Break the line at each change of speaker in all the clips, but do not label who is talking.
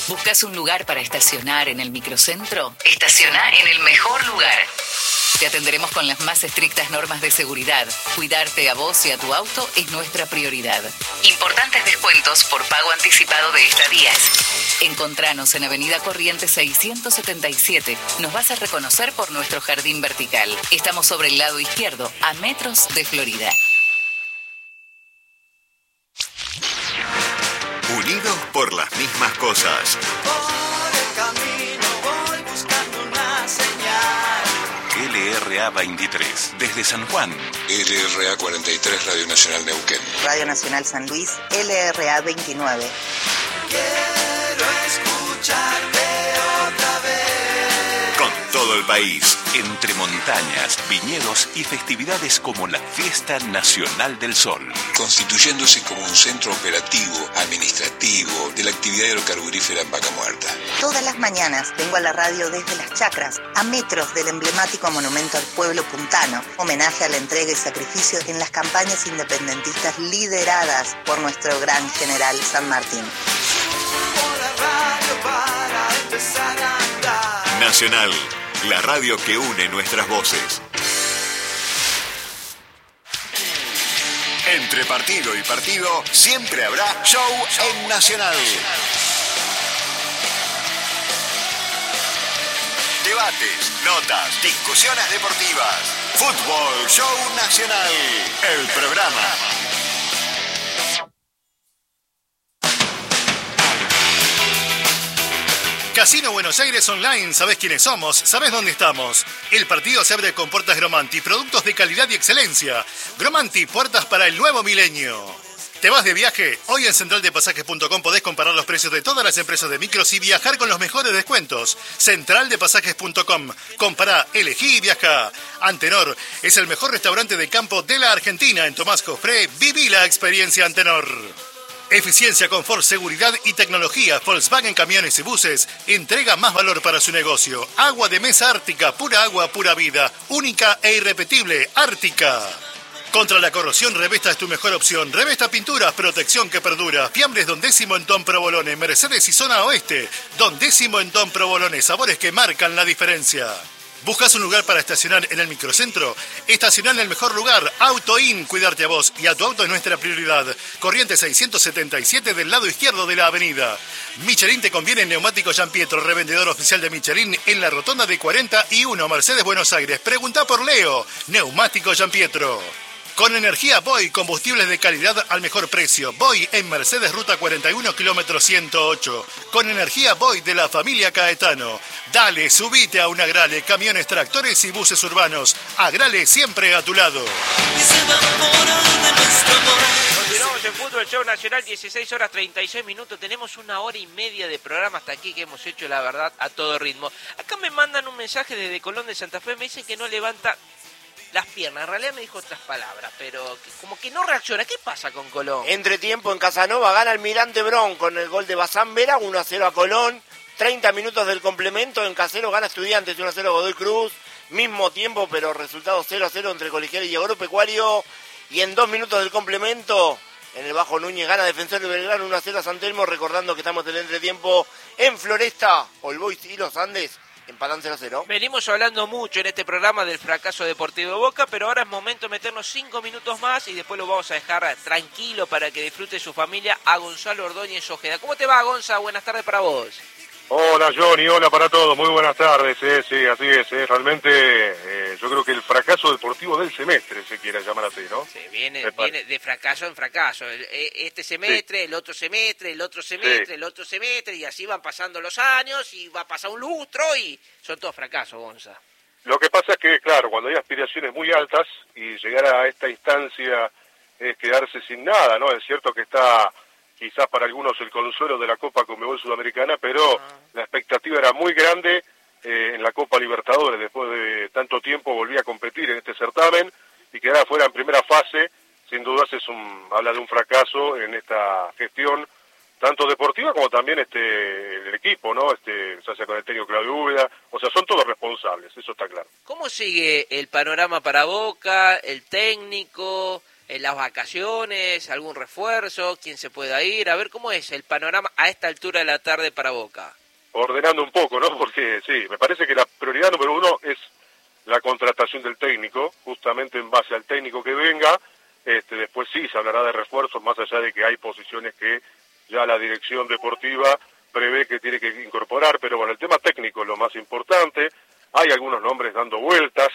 ¿Buscas un lugar para estacionar en el microcentro? Estaciona en el mejor lugar. Te atenderemos con las más estrictas normas de seguridad. Cuidarte a vos y a tu auto es nuestra prioridad. Importantes descuentos por pago anticipado de estadías. Encontranos en Avenida Corrientes 677. Nos vas a reconocer por nuestro jardín vertical. Estamos sobre el lado izquierdo, a metros de Florida.
Unidos por las mismas cosas.
Por el camino voy buscando una señal.
LRA 23, desde San Juan.
LRA 43, Radio Nacional Neuquén.
Radio Nacional San Luis, LRA 29.
Quiero escucharte otra vez.
Con todo el país, entre montañas, viñedos y festividades como la Fiesta Nacional del Sol.
Constituyéndose como un centro operativo, administrativo, de la actividad hidrocarburífera en Vaca Muerta.
Todas las mañanas vengo a la radio desde Las Chacras, a metros del emblemático monumento al pueblo puntano, homenaje a la entrega y sacrificio en las campañas independentistas lideradas por nuestro gran general San Martín.
Subo la radio para empezar a andar.
Nacional, la radio que une nuestras voces. Entre partido y partido, siempre habrá show en Nacional. Debates, notas, discusiones deportivas. Fútbol Show Nacional. El programa.
Casino Buenos Aires Online, ¿sabés quiénes somos? ¿Sabés dónde estamos? El partido se abre con puertas Gromanti, productos de calidad y excelencia. Gromanti, puertas para el nuevo milenio. ¿Te vas de viaje? Hoy en centraldepasajes.com podés comparar los precios de todas las empresas de micros y viajar con los mejores descuentos. Centraldepasajes.com. Compará, elegí y viaja. Antenor es el mejor restaurante de campo de la Argentina. En Tomás Jofré, viví la experiencia Antenor. Eficiencia, confort, seguridad y tecnología. Volkswagen Camiones y Buses entrega más valor para su negocio. Agua de mesa Ártica, pura agua, pura vida. Única e irrepetible, Ártica. Contra la corrosión, Revesta es tu mejor opción. Revesta Pinturas, protección que perdura. Fiambres Don Décimo en Don Provolone. Mercedes y Zona Oeste. Don Décimo en Don Provolone. Sabores que marcan la diferencia. ¿Buscas un lugar para estacionar en el microcentro? Estacionar en el mejor lugar. AutoIn, cuidarte a vos y a tu auto es nuestra prioridad. Corriente 677 del lado izquierdo de la avenida. Michelin te conviene en Neumático Gianpietro, revendedor oficial de Michelin en la rotonda de 41, Mercedes, Buenos Aires. Preguntá por Leo. Neumático Gianpietro. Con energía Boy, combustibles de calidad al mejor precio. Boy en Mercedes, ruta 41, kilómetro 108. Con energía Boy de la familia Caetano. Dale, subite a un Agrale, camiones, tractores y buses urbanos. Agrale siempre a tu lado.
Continuamos en Fútbol Show Nacional, 16 horas 36 minutos. Tenemos 1 hora y media de programa hasta aquí que hemos hecho, la verdad, a todo ritmo. Acá me mandan un mensaje desde Colón de Santa Fe. Me dicen que no levanta las piernas. En realidad me dijo otras palabras, pero como que no reacciona. ¿Qué pasa con Colón?
Entretiempo en Casanova, gana Almirante Brown con el gol de Bazán Vera, 1-0 a Colón. 30 minutos del complemento, en Casero gana Estudiantes, 1-0 Godoy Cruz. Mismo tiempo, pero resultado 0-0 entre Colegial y Agropecuario. Y en 2 minutos del complemento, en el Bajo Núñez gana Defensor de Belgrano, 1-0 a San Telmo. Recordando que estamos en el entretiempo en Floresta, All Boys y Los Andes. Empatan 0-0.
Venimos hablando mucho en este programa del fracaso deportivo de Boca, pero ahora es momento de meternos 5 minutos más y después lo vamos a dejar tranquilo para que disfrute su familia a Gonzalo Ordóñez Ojeda. ¿Cómo te va, Gonza? Buenas tardes para vos.
Hola Johnny, hola para todos, muy buenas tardes, sí, así es, realmente yo creo que el fracaso deportivo del semestre se quiere llamar así, ¿no?
Sí, viene de fracaso en fracaso, este semestre, sí. el otro semestre, el otro semestre, sí. el otro semestre, y así van pasando los años, y va a pasar un lustro, y son todos fracasos, Gonza.
Lo que pasa es que, claro, cuando hay aspiraciones muy altas, y llegar a esta instancia es quedarse sin nada, ¿no? Es cierto que está quizás para algunos el consuelo de la Copa Conmebol Sudamericana, pero la expectativa era muy grande en la Copa Libertadores. Después de tanto tiempo volví a competir en este certamen y quedar afuera en primera fase, sin dudas habla de un fracaso en esta gestión, tanto deportiva como también el equipo, ¿no? Ya sea con el técnico Claudio Úbeda, o sea, son todos responsables, eso está claro.
¿Cómo sigue el panorama para Boca, el técnico? las vacaciones, algún refuerzo, quién se pueda ir, a ver cómo es el panorama a esta altura de la tarde para Boca.
Ordenando un poco, ¿no? Porque sí, me parece que la prioridad número uno es la contratación del técnico, justamente en base al técnico que venga. Después sí se hablará de refuerzos, más allá de que hay posiciones que ya la dirección deportiva prevé que tiene que incorporar, pero bueno, el tema técnico es lo más importante. Hay algunos nombres dando vueltas.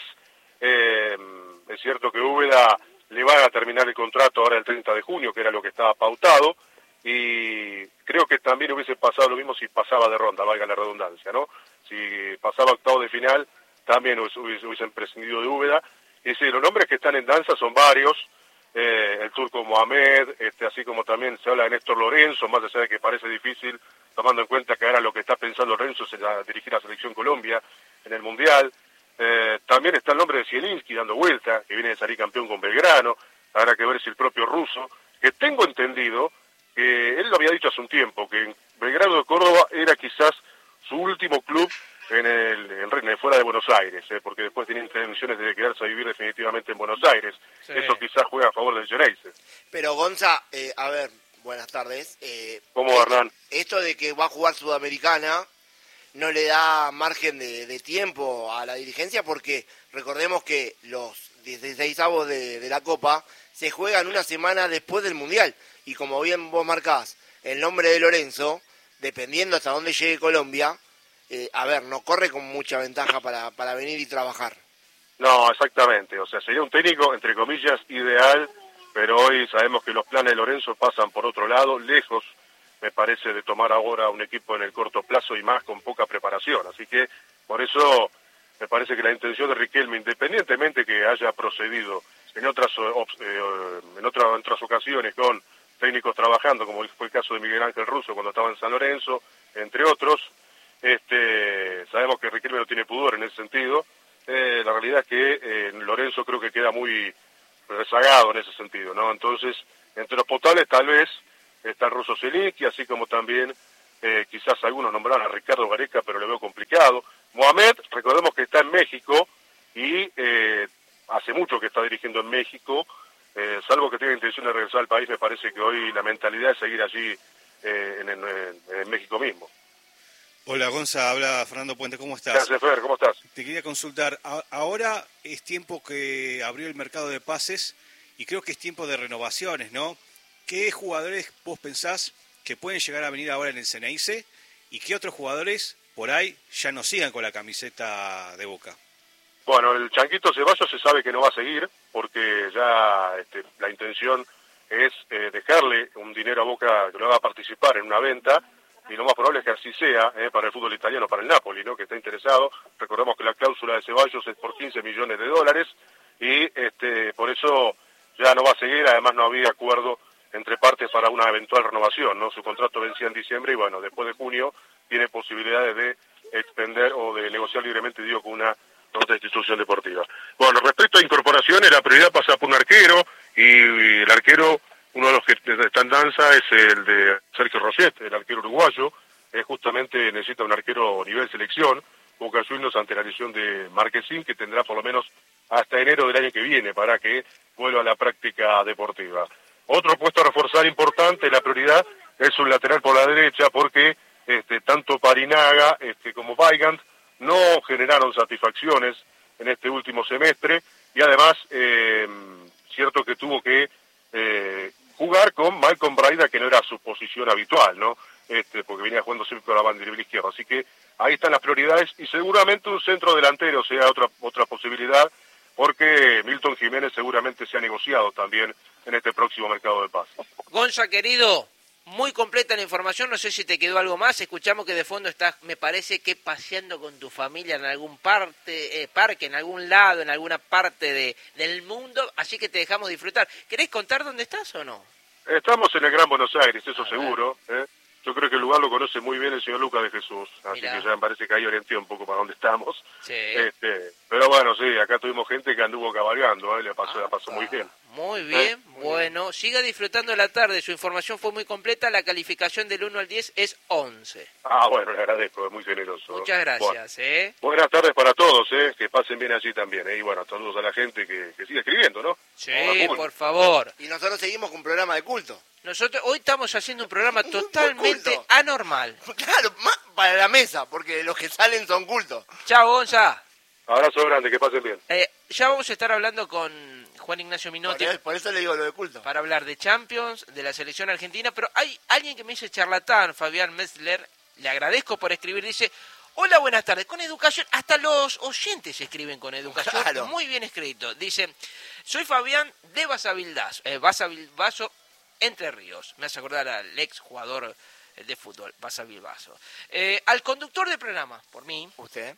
Es cierto que Úbeda le van a terminar el contrato ahora el 30 de junio, que era lo que estaba pautado, y creo que también hubiese pasado lo mismo si pasaba de ronda, valga la redundancia, ¿no? Si pasaba octavo de final, también hubiesen prescindido de Úbeda. Y sí, los nombres que están en danza son varios, el turco Mohamed, así como también se habla de Néstor Lorenzo, más allá de que parece difícil, tomando en cuenta que ahora lo que está pensando Lorenzo es dirigir a la Selección Colombia en el Mundial. También está el nombre de Zielinski dando vuelta, que viene de salir campeón con Belgrano. Habrá que ver si el propio Russo, que tengo entendido que él lo había dicho hace un tiempo, que Belgrano de Córdoba era quizás su último club fuera de Buenos Aires, porque después tiene intenciones de quedarse a vivir definitivamente en Buenos Aires. Sí. Eso quizás juega a favor del Geneise.
Pero Gonza, a ver, buenas tardes.
¿Cómo va, Hernán?
Esto de que va a jugar Sudamericana no le da margen de tiempo a la dirigencia, porque recordemos que los 16avos de la Copa se juegan una semana después del Mundial, y como bien vos marcás el nombre de Lorenzo, dependiendo hasta dónde llegue Colombia, no corre con mucha ventaja para venir y trabajar. No,
exactamente, o sea, sería un técnico, entre comillas, ideal, pero hoy sabemos que los planes de Lorenzo pasan por otro lado, lejos, me parece, de tomar ahora un equipo en el corto plazo y más con poca preparación. Así que, por eso, me parece que la intención de Riquelme, independientemente que haya procedido en otras ocasiones con técnicos trabajando, como fue el caso de Miguel Ángel Russo cuando estaba en San Lorenzo, entre otros, sabemos que Riquelme no tiene pudor en ese sentido. La realidad es que Lorenzo creo que queda muy rezagado en ese sentido, ¿no? Entonces, entre los potables tal vez está el ruso Zielinski, así como también quizás algunos nombraron a Ricardo Gareca, pero lo veo complicado. Mohamed, recordemos que está en México y hace mucho que está dirigiendo en México, salvo que tenga intención de regresar al país. Me parece que hoy la mentalidad es seguir allí en México mismo.
Hola Gonza, habla Fernando Puente, ¿cómo estás?
Gracias, Fer, ¿cómo estás?
Te quería consultar, ahora es tiempo que abrió el mercado de pases y creo que es tiempo de renovaciones, ¿no? ¿Qué jugadores vos pensás que pueden llegar a venir ahora en el Ceneice y qué otros jugadores por ahí ya no sigan con la camiseta de Boca?
Bueno, el Chanquito Ceballos se sabe que no va a seguir porque ya la intención es dejarle un dinero a Boca que lo va a participar en una venta, y lo más probable es que así sea para el fútbol italiano, para el Napoli, ¿no? Que está interesado. Recordemos que la cláusula de Ceballos es por $15 millones y por eso ya no va a seguir. Además no había acuerdo entre partes para una eventual renovación, ¿no? Su contrato vencía en diciembre y bueno, después de junio tiene posibilidades de extender o de negociar libremente, digo, con una otra institución deportiva. Bueno, respecto a incorporaciones, la prioridad pasa por un arquero, y el arquero, uno de los que está en danza es el de Sergio Roset, el arquero uruguayo. Justamente necesita un arquero nivel selección. Boca Juniors, ante la lesión de Marquesín, que tendrá por lo menos hasta enero del año que viene para que vuelva a la práctica deportiva. Otro puesto a reforzar importante, la prioridad, es un lateral por la derecha, porque tanto Parinaga como Weigand no generaron satisfacciones en este último semestre, y además cierto que tuvo que jugar con Malcolm Braida, que no era su posición habitual, ¿no? Porque venía jugando siempre con la banderilla izquierda. Así que ahí están las prioridades, y seguramente un centro delantero sea otra posibilidad, porque Milton Jiménez seguramente se ha negociado también en este próximo mercado de pases.
Gonza, querido, muy completa la información, no sé si te quedó algo más. Escuchamos que de fondo estás, me parece que paseando con tu familia en algún parque, en algún lado, en alguna parte del mundo, así que te dejamos disfrutar. ¿Querés contar dónde estás o no?
Estamos en el Gran Buenos Aires, eso seguro. Yo creo que el lugar lo conoce muy bien el señor Lucas de Jesús, así que ya me parece que ahí orienté un poco para dónde estamos.
Sí.
Pero bueno, sí, acá tuvimos gente que anduvo cabalgando, la pasó muy bien.
Muy bien, Bueno, siga disfrutando la tarde, su información fue muy completa, la calificación del 1 al 10 es 11.
Bueno, le agradezco, es muy generoso.
Muchas gracias,
bueno. Buenas tardes para todos, que pasen bien allí también, y bueno, saludos a la gente que sigue escribiendo, ¿no?
Sí, por favor.
Y nosotros seguimos con un programa de culto.
Nosotros hoy estamos haciendo un programa totalmente anormal.
Claro, más para la mesa, porque los que salen son cultos.
Chao, Gonza.
Abrazo grande, que pasen bien.
Ya vamos a estar hablando con Juan Ignacio Minotti.
Por eso le digo lo de culto.
Para hablar de Champions, de la selección argentina, pero hay alguien que me dice charlatán, Fabián Messler, le agradezco por escribir, dice, hola, buenas tardes, con educación, hasta los oyentes escriben con educación,
claro.
Muy bien escrito. Dice, soy Fabián de Basavilbaso, Entre Ríos. Me hace acordar al ex jugador de fútbol, Basavilbaso. Al conductor del programa, por mí.
¿Usted?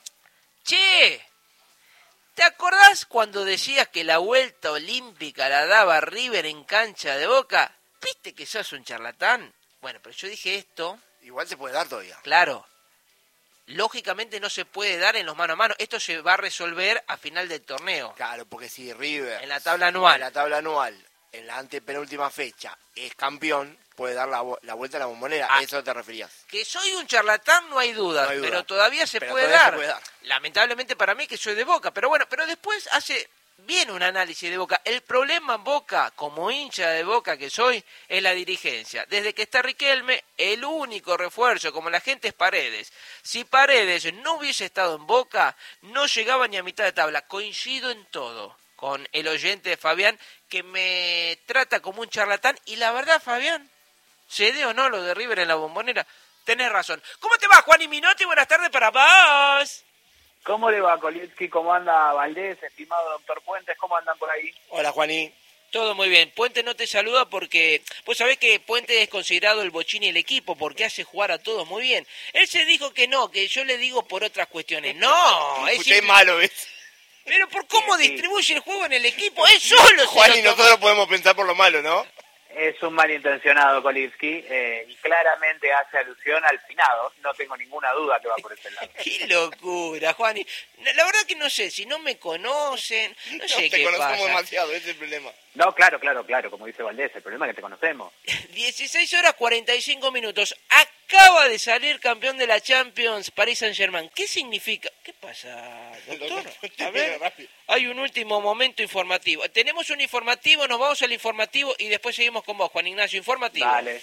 Che, ¿te acordás cuando decías que la vuelta olímpica la daba River en cancha de Boca? ¿Viste que sos un charlatán? Bueno, pero yo dije esto.
Igual se puede dar todavía.
Claro. Lógicamente no se puede dar en los mano a mano. Esto se va a resolver a final del torneo.
Claro, porque si River...
En la tabla anual.
En la tabla anual, en la antepenúltima fecha, es campeón, puede dar la vuelta a la Bombonera. ¿A eso te referías?
Que soy un charlatán no hay duda,
No hay duda.
pero todavía se puede
todavía
dar.
se puede dar.
Lamentablemente para mí que soy de Boca, pero bueno, pero después hace bien un análisis de Boca. El problema en Boca, como hincha de Boca que soy, es la dirigencia. Desde que está Riquelme, el único refuerzo, como la gente, es Paredes. Si Paredes no hubiese estado en Boca, no llegaba ni a mitad de tabla. Coincido en todo con el oyente de Fabián, que me trata como un charlatán, y la verdad, Fabián, se dé o no lo de River en la Bombonera, tenés razón. ¿Cómo te va, Juan y Minotti? Buenas tardes para vos.
¿Cómo le va, Kolitsky? ¿Cómo anda Valdés, estimado doctor Puentes? ¿Cómo andan por ahí?
Hola, Juaní.
Todo muy bien. Puente no te saluda porque... Pues sabés que Puente es considerado el bochín y el equipo porque hace jugar a todos muy bien. Él se dijo que no, que yo le digo por otras cuestiones. No,
Usted es malo, ¿ves?
Pero por cómo distribuye el juego en el equipo, es solo.
Juan, y nosotros podemos pensar por lo malo, ¿no?
Es un malintencionado Kolitsky y claramente hace alusión al finado. No tengo ninguna duda que va por ese lado.
¡Qué locura, Juan! La verdad que no sé, si no me conocen, no sé qué pasa.
Te conocemos demasiado, ese es el problema.
No, claro, como dice Valdés, el problema es que te conocemos.
16 horas 45 minutos. Acaba de salir campeón de la Champions Paris Saint-Germain. ¿Qué significa? ¿Qué pasa, doctor? A ver, hay un último momento informativo. Tenemos un informativo, nos vamos al informativo y después seguimos con vos, Juan Ignacio. Informativo.
Dale.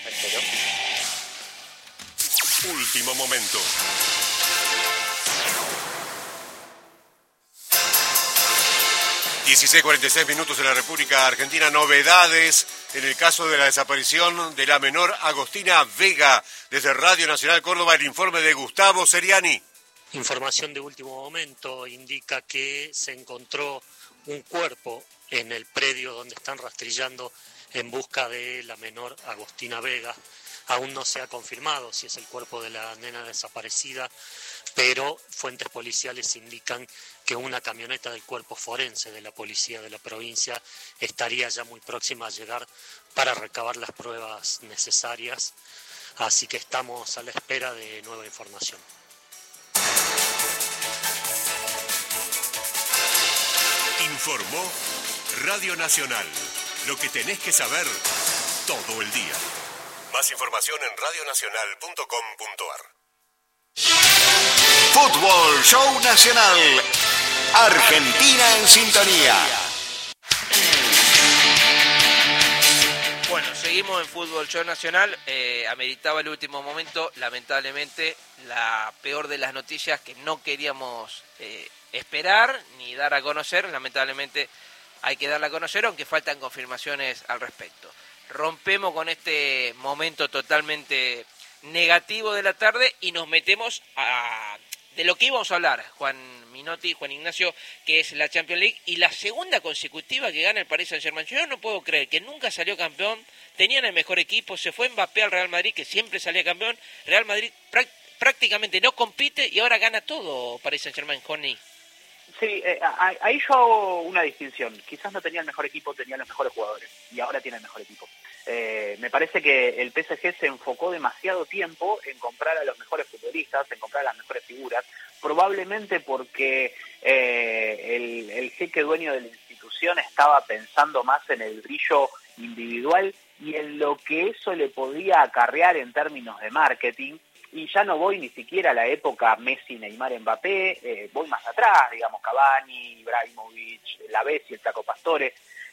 Último momento. (16:46) en la República Argentina. Novedades en el caso de la desaparición de la menor Agostina Vega. Desde Radio Nacional Córdoba, el informe de Gustavo Seriani.
Información de último momento indica que se encontró un cuerpo en el predio donde están rastrillando en busca de la menor Agostina Vega. Aún no se ha confirmado si es el cuerpo de la nena desaparecida, pero fuentes policiales indican que una camioneta del cuerpo forense de la policía de la provincia estaría ya muy próxima a llegar para recabar las pruebas necesarias, así que estamos a la espera de nueva información.
Informó Radio Nacional. Lo que tenés que saber todo el día. Más información en radionacional.com.ar.
Fútbol Show Nacional. Argentina en sintonía.
Bueno, seguimos en Fútbol Show Nacional. Ameritaba el último momento, lamentablemente, la peor de las noticias que no queríamos esperar ni dar a conocer. Lamentablemente hay que darla a conocer, aunque faltan confirmaciones al respecto. Rompemos con este momento totalmente negativo de la tarde y nos metemos de lo que íbamos a hablar, Juan Minotti, Juan Ignacio, que es la Champions League y la segunda consecutiva que gana el Paris Saint-Germain. Yo no puedo creer que nunca salió campeón, tenían el mejor equipo, se fue Mbappé al Real Madrid, que siempre salía campeón. Real Madrid prácticamente no compite y ahora gana todo Paris Saint-Germain, Johnny.
Sí, ahí yo hago una distinción. Quizás no tenía el mejor equipo, tenía los mejores jugadores y ahora tiene el mejor equipo. Me parece que el PSG se enfocó demasiado tiempo en comprar a los mejores futbolistas, en comprar a las mejores figuras, probablemente porque el jeque dueño de la institución institución estaba pensando más en el brillo individual y en lo que eso le podía acarrear en términos de marketing. Y ya no voy ni siquiera a la época Messi, Neymar, Mbappé, voy más atrás, digamos, Cavani, Ibrahimovic, La Bessi, el Flaco Pastore,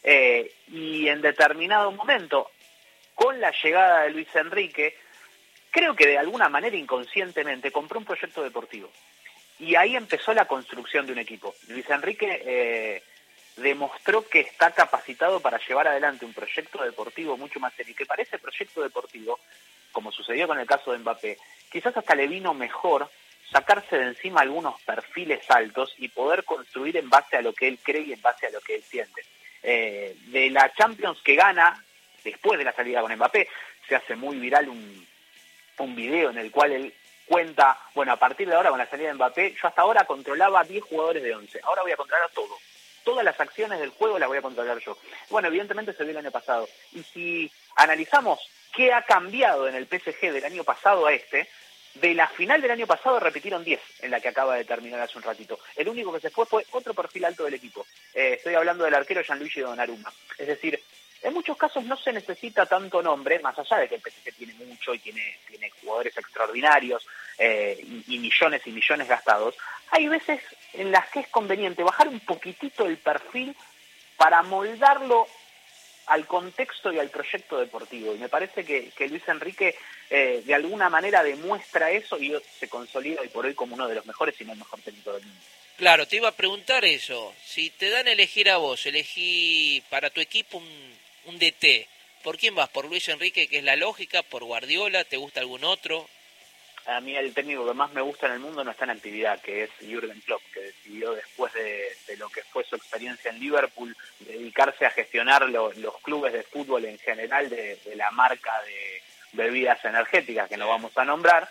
y en determinado momento, con la llegada de Luis Enrique, creo que de alguna manera inconscientemente compró un proyecto deportivo. Y ahí empezó la construcción de un equipo. Luis Enrique demostró que está capacitado para llevar adelante un proyecto deportivo mucho más serio, y que para ese proyecto deportivo, como sucedió con el caso de Mbappé, quizás hasta le vino mejor sacarse de encima algunos perfiles altos y poder construir en base a lo que él cree y en base a lo que él siente. De la Champions que gana, después de la salida con Mbappé, se hace muy viral un video en el cual él cuenta, bueno, a partir de ahora con la salida de Mbappé, yo hasta ahora controlaba 10 jugadores de 11, ahora voy a controlar todo. Todas las acciones del juego las voy a controlar yo. Bueno, evidentemente se vio el año pasado. Y si analizamos qué ha cambiado en el PSG del año pasado a este, de la final del año pasado repitieron 10 en la que acaba de terminar hace un ratito. El único que se fue otro perfil alto del equipo. Estoy hablando del arquero Gianluigi Donnarumma. Es decir, en muchos casos no se necesita tanto nombre, más allá de que el PSG tiene mucho y tiene jugadores extraordinarios y millones gastados. Hay veces en las que es conveniente bajar un poquitito el perfil para moldarlo al contexto y al proyecto deportivo. Y me parece que Luis Enrique de alguna manera demuestra eso y se consolida hoy por hoy como uno de los mejores, si no el mejor técnico del mundo.
Claro, te iba a preguntar eso. Si te dan a elegir a vos, elegí para tu equipo un DT. ¿Por quién vas? ¿Por Luis Enrique, que es la lógica? ¿Por Guardiola? ¿Te gusta algún otro?
A mí el técnico que más me gusta en el mundo no está en actividad, que es Jürgen Klopp, que decidió después de lo que fue su experiencia en Liverpool, dedicarse a gestionar los clubes de fútbol en general de la marca de bebidas energéticas, que no vamos a nombrar.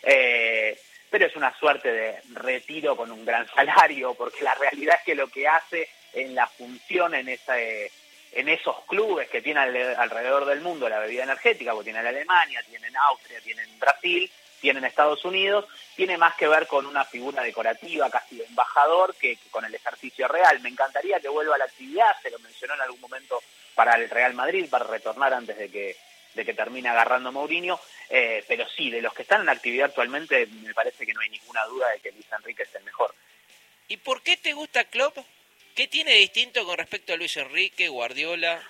Pero es una suerte de retiro con un gran salario, porque la realidad es que lo que hace en la función en esos clubes que tiene alrededor del mundo la bebida energética, porque tiene en Alemania, tiene en Austria, tiene en Brasil, tiene en Estados Unidos, tiene más que ver con una figura decorativa, casi de embajador, que con el ejercicio real. Me encantaría que vuelva a la actividad, se lo mencionó en algún momento para el Real Madrid, para retornar antes de que termine agarrando Mourinho, pero sí, de los que están en actividad actualmente, me parece que no hay ninguna duda de que Luis Enrique es el mejor.
¿Y por qué te gusta Klopp? ¿Qué tiene de distinto con respecto a Luis Enrique, Guardiola?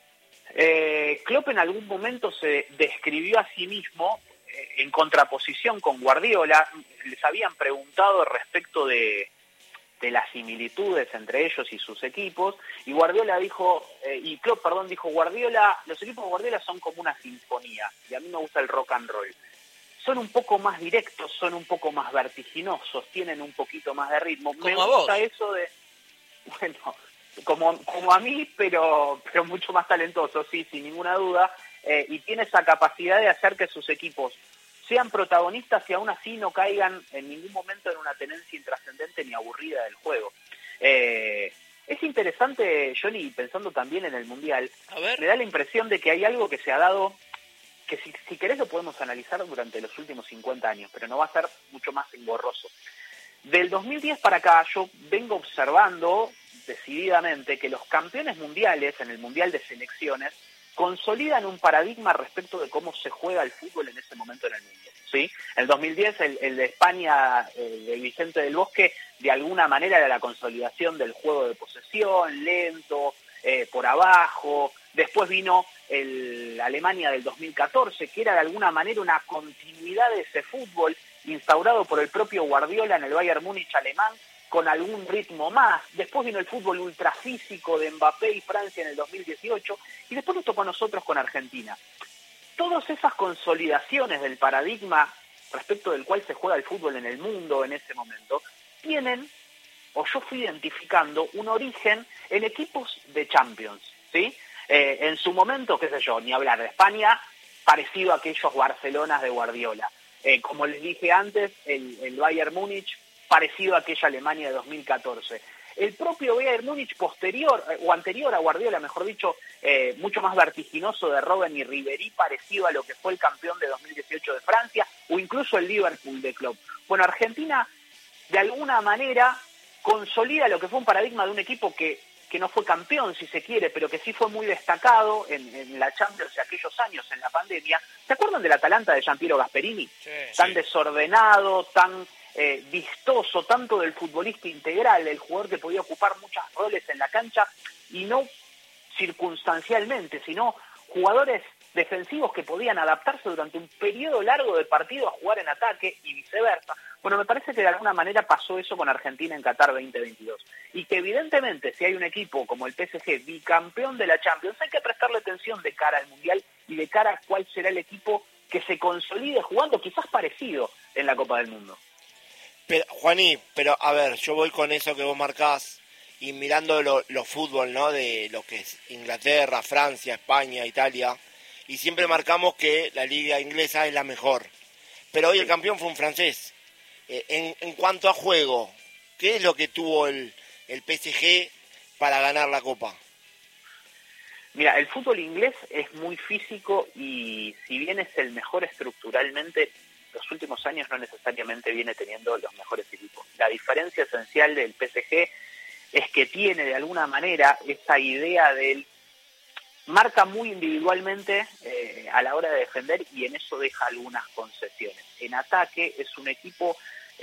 Klopp en algún momento se describió a sí mismo en contraposición con Guardiola. Les habían preguntado respecto de las similitudes entre ellos y sus equipos, y Guardiola dijo, Klopp dijo, Guardiola, los equipos de Guardiola son como una sinfonía, y a mí me gusta el rock and roll. Son un poco más directos, son un poco más vertiginosos, tienen un poquito más de ritmo. Me gusta eso de, bueno, como a mí, pero mucho más talentoso, sí, sin ninguna duda, y tiene esa capacidad de hacer que sus equipos sean protagonistas y aún así no caigan en ningún momento en una tenencia intrascendente ni aburrida del juego. Es interesante, Johnny, pensando también en el Mundial, me da la impresión de que hay algo que se ha dado, que si querés lo podemos analizar durante los últimos 50 años, pero no va a ser mucho más engorroso. Del 2010 para acá yo vengo observando decididamente que los campeones mundiales en el Mundial de Selecciones consolidan un paradigma respecto de cómo se juega el fútbol en ese momento en el mundo, ¿sí? En el 2010 el de España, de Vicente del Bosque, de alguna manera era la consolidación del juego de posesión, lento, por abajo. Después vino el Alemania del 2014, que era de alguna manera una continuidad de ese fútbol instaurado por el propio Guardiola en el Bayern Múnich alemán, con algún ritmo más. Después vino el fútbol ultrafísico de Mbappé y Francia en el 2018, y después nos tocó a nosotros con Argentina. Todas esas consolidaciones del paradigma respecto del cual se juega el fútbol en el mundo en ese momento, tienen, o yo fui identificando, un origen en equipos de Champions, ¿sí? En su momento, qué sé yo, ni hablar de España, parecido a aquellos Barcelonas de Guardiola. Como les dije antes, el Bayern Múnich, parecido a aquella Alemania de 2014. El propio Bayern Múnich posterior, o anterior a Guardiola, mejor dicho, mucho más vertiginoso, de Robben y Ribéry, parecido a lo que fue el campeón de 2018 de Francia, o incluso el Liverpool de Klopp. Bueno, Argentina, de alguna manera, consolida lo que fue un paradigma de un equipo que que no fue campeón, si se quiere, pero que sí fue muy destacado en la Champions de aquellos años, en la pandemia. ¿Se acuerdan del Atalanta de Giampiero Gasperini?
Sí,
tan desordenado, tan vistoso, tanto del futbolista integral, el jugador que podía ocupar muchos roles en la cancha, y no circunstancialmente, sino jugadores defensivos que podían adaptarse durante un periodo largo de partido a jugar en ataque y viceversa. Bueno, me parece que de alguna manera pasó eso con Argentina en Qatar 2022. Y que evidentemente si hay un equipo como el PSG, bicampeón de la Champions, hay que prestarle atención de cara al Mundial y de cara a cuál será el equipo que se consolide jugando quizás parecido en la Copa del Mundo.
Pero, Juaní, pero a ver, yo voy con eso que vos marcás y mirando los fútbol, ¿no? De lo que es Inglaterra, Francia, España, Italia, y siempre marcamos que la liga inglesa es la mejor. Pero hoy el campeón fue un francés. En cuanto a juego, ¿qué es lo que tuvo el PSG para ganar la Copa?
Mira, el fútbol inglés es muy físico y si bien es el mejor estructuralmente, los últimos años no necesariamente viene teniendo los mejores equipos. La diferencia esencial del PSG es que tiene de alguna manera esa idea del marca muy individualmente a la hora de defender y en eso deja algunas concesiones. En ataque es un equipo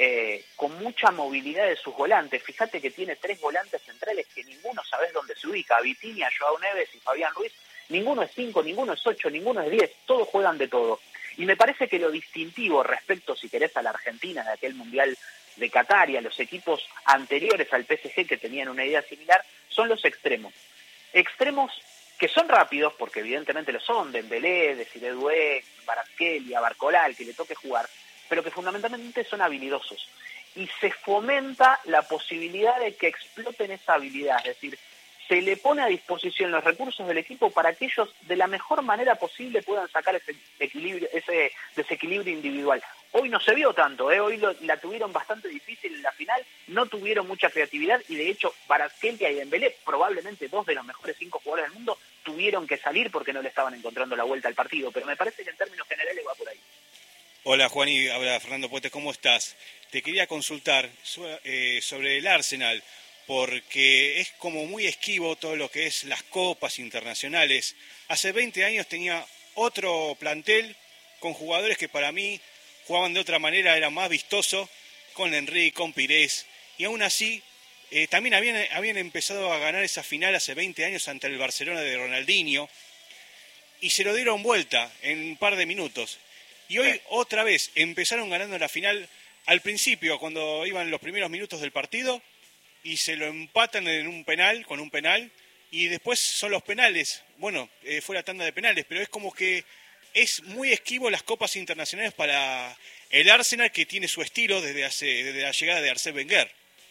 con mucha movilidad de sus volantes. Fíjate que tiene 3 volantes centrales que ninguno sabés dónde se ubica. Vitinha, Joao Neves y Fabián Ruiz. Ninguno es 5, ninguno es 8, ninguno es 10. Todos juegan de todo. Y me parece que lo distintivo respecto, si querés, a la Argentina de aquel Mundial de Qatar y a los equipos anteriores al PSG que tenían una idea similar, son los extremos. Extremos que son rápidos, porque evidentemente lo son, Dembélé, Desiré Doué, Kvaratskhelia, Barcola, al que le toque jugar, pero que fundamentalmente son habilidosos. Y se fomenta la posibilidad de que exploten esa habilidad, es decir, se le pone a disposición los recursos del equipo para que ellos de la mejor manera posible puedan sacar ese desequilibrio individual. Hoy no se vio tanto, hoy la tuvieron bastante difícil en la final, no tuvieron mucha creatividad y de hecho Kvaratskhelia y Dembélé, probablemente 2 de los mejores 5 jugadores del mundo, tuvieron que salir porque no le estaban encontrando la vuelta al partido, pero me parece que en términos generales va por ahí.
Hola Juan y habla Fernando Puente, ¿cómo estás? Te quería consultar sobre el Arsenal, porque es como muy esquivo todo lo que es las copas internacionales. Hace 20 años tenía otro plantel con jugadores que para mí jugaban de otra manera, era más vistoso, con Henry, con Pires, y aún así también habían empezado a ganar esa final hace 20 años ante el Barcelona de Ronaldinho, y se lo dieron vuelta en un par de minutos. Y hoy otra vez empezaron ganando la final al principio, cuando iban los primeros minutos del partido, y se lo empatan con un penal, y después son los penales. Bueno, fue la tanda de penales, pero es como que es muy esquivo las copas internacionales para el Arsenal, que tiene su estilo desde la llegada de Arsène Wenger.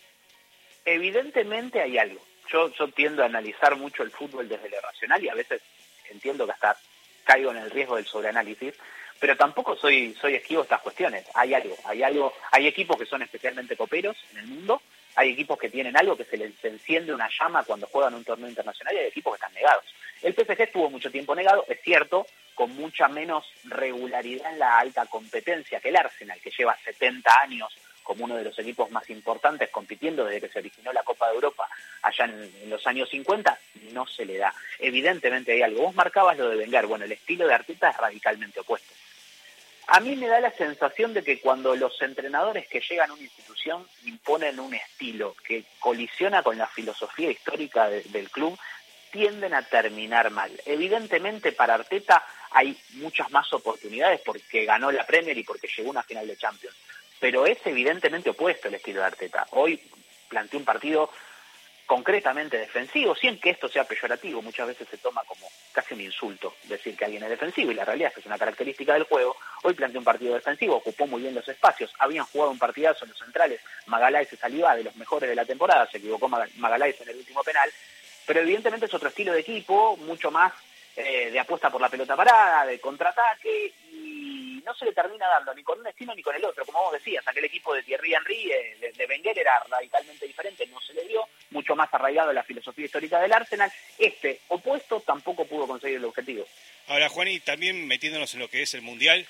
Evidentemente hay algo. Yo tiendo a analizar mucho el fútbol desde lo racional y a veces entiendo que hasta caigo en el riesgo del sobreanálisis, pero tampoco soy esquivo a estas cuestiones. Hay algo, hay equipos que son especialmente coperos en el mundo, hay equipos que tienen algo que se les enciende una llama cuando juegan un torneo internacional y hay equipos que están negados. El PSG estuvo mucho tiempo negado, es cierto, con mucha menos regularidad en la alta competencia que el Arsenal, que lleva 70 años como uno de los equipos más importantes compitiendo desde que se originó la Copa de Europa allá en los años 50, no se le da. Evidentemente hay algo. Vos marcabas lo de Wenger, bueno, el estilo de Arteta es radicalmente opuesto. A mí me da la sensación de que cuando los entrenadores que llegan a una institución imponen un estilo que colisiona con la filosofía histórica del club, tienden a terminar mal. Evidentemente para Arteta hay muchas más oportunidades porque ganó la Premier y porque llegó a una final de Champions, pero es evidentemente opuesto el estilo de Arteta. Hoy planteó un partido concretamente defensivo, sin que esto sea peyorativo, muchas veces se toma como casi un insulto decir que alguien es defensivo, y la realidad es que es una característica del juego. Hoy planteó un partido defensivo, ocupó muy bien los espacios, habían jugado un partidazo en los centrales, Magalhães y Saliba, de los mejores de la temporada, se equivocó Magalhães en el último penal, pero evidentemente es otro estilo de equipo, mucho más de apuesta por la pelota parada, de contraataque, y no se le termina dando ni con un estilo ni con el otro. Como vos decías, aquel equipo de Thierry Henry, de Wenger, era radicalmente diferente, no se le dio, mucho más arraigado en la filosofía histórica del Arsenal. Este opuesto tampoco pudo conseguir el objetivo.
Ahora, Juan, y también metiéndonos en lo que es el Mundial,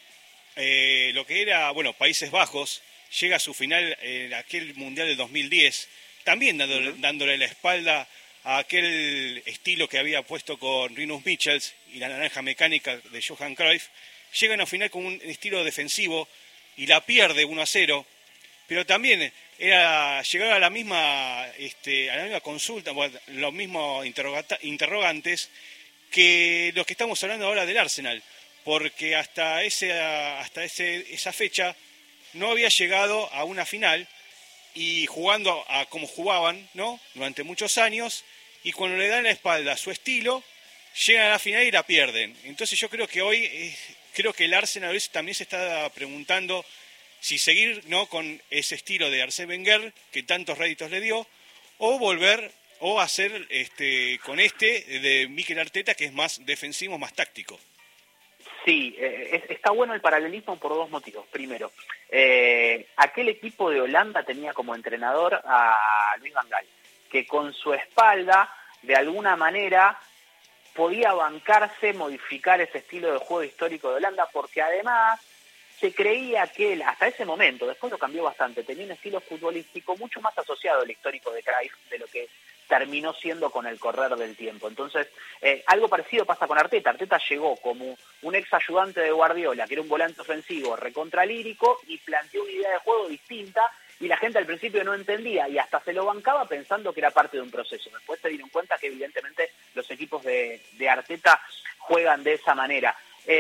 lo que era, bueno, Países Bajos, llega a su final en aquel Mundial del 2010, también dándole la espalda a aquel estilo que había puesto con Rinus Michels y la naranja mecánica de Johan Cruyff, llega a una final con un estilo defensivo y la pierde 1-0, pero también era llegar a la misma consulta, bueno, los mismos interrogantes que los que estamos hablando ahora del Arsenal, porque hasta esa fecha no había llegado a una final y jugando a como jugaban, ¿no?, durante muchos años, y cuando le dan la espalda a su estilo, llegan a la final y la pierden. Entonces yo creo que hoy, el Arsenal también se está preguntando si seguir, ¿no?, con ese estilo de Arsène Wenger, que tantos réditos le dio, o volver o hacer con de Mikel Arteta, que es más defensivo, más táctico.
Sí, está bueno el paralelismo por dos motivos. Primero, aquel equipo de Holanda tenía como entrenador a Louis van Gaal, que con su espalda, de alguna manera, podía bancarse, modificar ese estilo de juego histórico de Holanda, porque además se creía que él, hasta ese momento, después lo cambió bastante, tenía un estilo futbolístico mucho más asociado al histórico de Cruyff de lo que terminó siendo con el correr del tiempo. Entonces, algo parecido pasa con Arteta. Arteta llegó como un ex ayudante de Guardiola, que era un volante ofensivo recontralírico, y planteó una idea de juego distinta, y la gente al principio no entendía, y hasta se lo bancaba pensando que era parte de un proceso. Después se dieron cuenta que evidentemente los equipos de Arteta juegan de esa manera.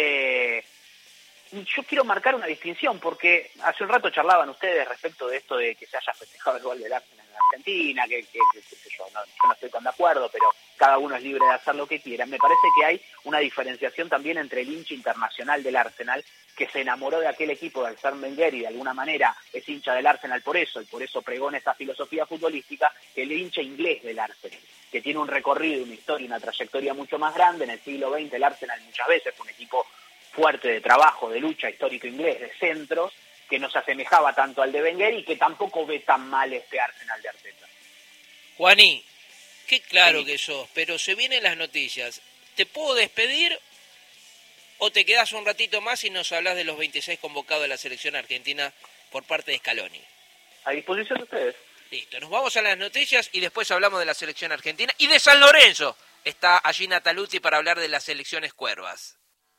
Yo quiero marcar una distinción, porque hace un rato charlaban ustedes respecto de esto de que se haya festejado el gol del Arsenal en Argentina, que yo no estoy tan de acuerdo, pero cada uno es libre de hacer lo que quiera. Me parece que hay una diferenciación también entre el hincha internacional del Arsenal, que se enamoró de aquel equipo de Arsène Wenger y de alguna manera es hincha del Arsenal por eso, y por eso pregona esa filosofía futbolística, que el hincha inglés del Arsenal, que tiene un recorrido, una historia, una trayectoria mucho más grande. En el siglo XX el Arsenal muchas veces fue un equipo fuerte de trabajo, de lucha, histórico inglés, de centros, que no se asemejaba tanto al de Wenger y que tampoco ve tan mal este Arsenal de Arteta.
Juaní, qué claro que sos, pero se vienen las noticias. ¿Te puedo despedir o te quedás un ratito más y nos hablas de los 26 convocados de la selección argentina por parte de Scaloni?
A disposición de ustedes.
Listo, nos vamos a las noticias y después hablamos de la selección argentina y de San Lorenzo. Está allí Nataluzzi para hablar de las selecciones cuervas.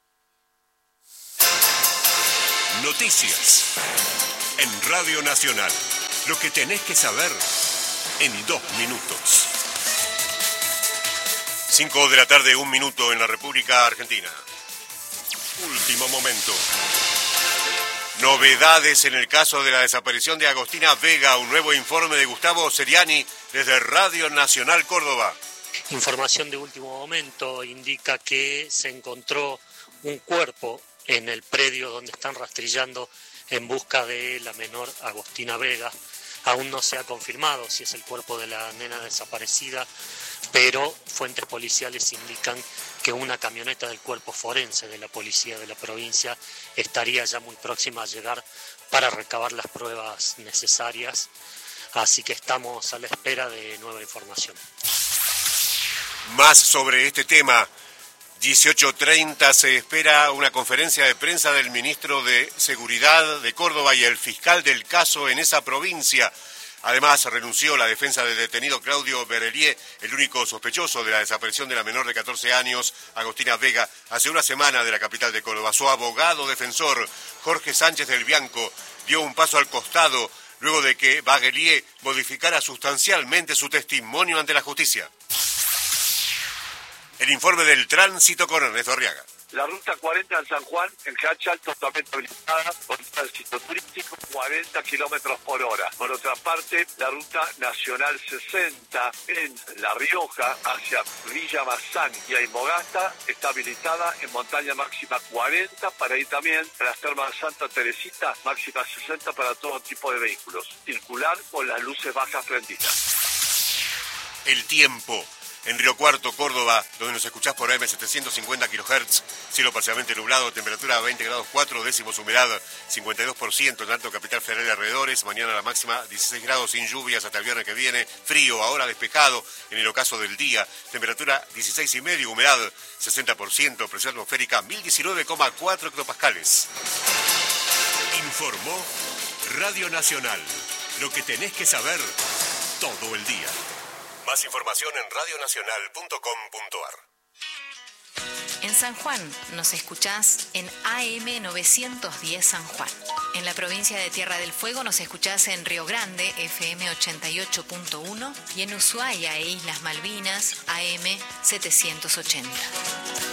Noticias en Radio Nacional. Lo que tenés que saber en 2 minutos. 5 de la tarde, 1 minuto en la República Argentina. Último momento. Novedades en el caso de la desaparición de Agostina Vega. Un nuevo informe de Gustavo Seriani desde Radio Nacional Córdoba.
Información de último momento indica que se encontró un cuerpo en el predio donde están rastrillando en busca de la menor Agostina Vega. Aún no se ha confirmado si es el cuerpo de la nena desaparecida, pero fuentes policiales indican que una camioneta del cuerpo forense de la policía de la provincia estaría ya muy próxima a llegar para recabar las pruebas necesarias, así que estamos a la espera de nueva información.
Más sobre este tema. 18:30 se espera una conferencia de prensa del ministro de Seguridad de Córdoba y el fiscal del caso en esa provincia. Además, renunció la defensa del detenido Claudio Berelier, el único sospechoso de la desaparición de la menor de 14 años, Agostina Vega, hace una semana de la capital de Córdoba. Su abogado defensor, Jorge Sánchez del Bianco, dio un paso al costado luego de que Berelier modificara sustancialmente su testimonio ante la justicia. El informe del tránsito con Ernesto Arriaga.
La ruta 40 en San Juan, en Cachal, totalmente habilitada, con tránsito turístico, 40 kilómetros por hora. Por otra parte, la ruta nacional 60 en La Rioja, hacia Villa Mazán y Aymogasta, está habilitada en montaña máxima 40, para ir también a las termas Santa Teresita, máxima 60 para todo tipo de vehículos. Circular con las luces bajas prendidas.
El tiempo. En Río Cuarto, Córdoba, donde nos escuchás por AM 750 kHz, cielo parcialmente nublado, temperatura 20 grados 4 décimos, humedad 52%, en Alto Capital Federal y alrededores, mañana la máxima 16 grados sin lluvias hasta el viernes que viene, frío, ahora despejado en el ocaso del día, temperatura 16,5, humedad 60%, presión atmosférica 1019,4 hectopascales. Informó Radio Nacional, lo que tenés que saber todo el día. Más información en radionacional.com.ar.
En San Juan nos escuchás en AM 910 San Juan. En la provincia de Tierra del Fuego nos escuchás en Río Grande, FM 88.1, y en Ushuaia e Islas Malvinas, AM 780.